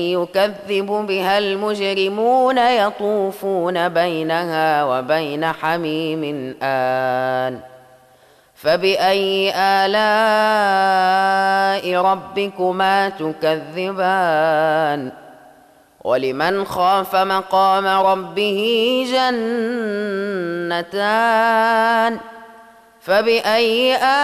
يكذب بها المجرمون يطوفون بينها وبين حميم آن فبأي آلاء ربكما تكذبان ولمن خاف مقام ربه جنتان فبأي